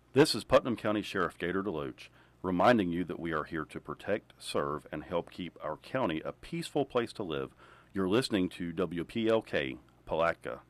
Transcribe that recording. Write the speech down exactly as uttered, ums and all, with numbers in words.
This is Putnam County Sheriff Gator DeLoach reminding you that we are here to protect, serve, and help keep our county a peaceful place to live. You're listening to W P L K, Palatka.